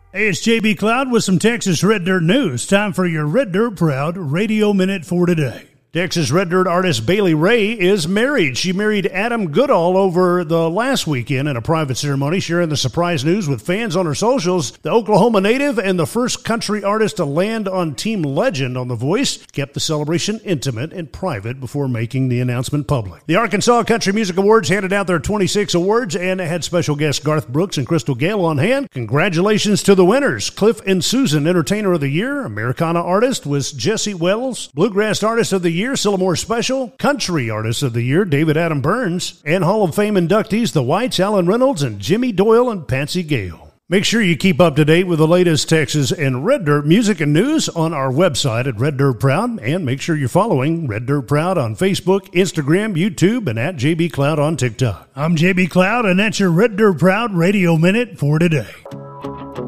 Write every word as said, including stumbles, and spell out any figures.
Hey, it's J B Cloud with some Texas Red Dirt news. Time for your Red Dirt Proud Radio Minute for today. Texas Red Dirt artist Bailey Ray is married. She married Adam Goodall over the last weekend in a private ceremony, sharing the surprise news with fans on her socials. The Oklahoma native and the first country artist to land on Team Legend on The Voice kept the celebration intimate and private before making the announcement public. The Arkansas Country Music Awards handed out their twenty-six awards and had special guests Garth Brooks and Crystal Gale on hand. Congratulations to the winners. Cliff and Susan, Entertainer of the Year. Americana Artist was Jesse Wells. Bluegrass Artist of the Year, Sylamore Special. Country Artist of the Year, David Adam Burns. And Hall of Fame inductees, the Whites, Alan Reynolds, and Jimmy Doyle and Patsy Gale. Make sure you keep up to date with the latest Texas and Red Dirt music and news on our website at Red Dirt Proud, and make sure you're following Red Dirt Proud on Facebook, Instagram, YouTube, and at J B Cloud on TikTok. I'm J B Cloud, and that's your Red Dirt Proud Radio Minute for today.